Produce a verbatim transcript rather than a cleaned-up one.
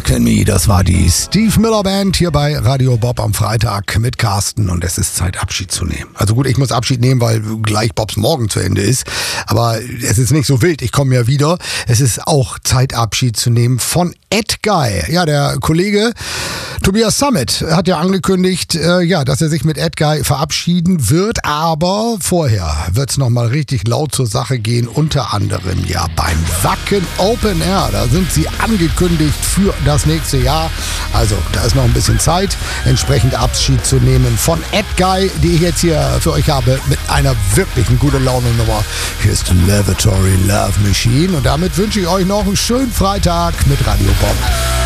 Can Me, das war die Steve Miller Band hier bei Radio Bob am Freitag mit Carsten und es ist Zeit, Abschied zu nehmen. Also gut, ich muss Abschied nehmen, weil gleich Bobs Morgen zu Ende ist, aber es ist nicht so wild, ich komme ja wieder. Es ist auch Zeit, Abschied zu nehmen von Ed Guy. Ja, der Kollege Tobias Sammet hat ja angekündigt, äh, ja, dass er sich mit Ed Guy verabschieden wird, aber vorher wird es nochmal richtig laut zur Sache gehen, unter anderem ja beim Wacken Open Air. Da sind sie angekündigt für das nächste Jahr. Also, da ist noch ein bisschen Zeit, entsprechend Abschied zu nehmen von Ed Guy, die ich jetzt hier für euch habe, mit einer wirklichen gute Laune-Nummer. Hier ist Lavatory Love Machine und damit wünsche ich euch noch einen schönen Freitag mit Radio Bob.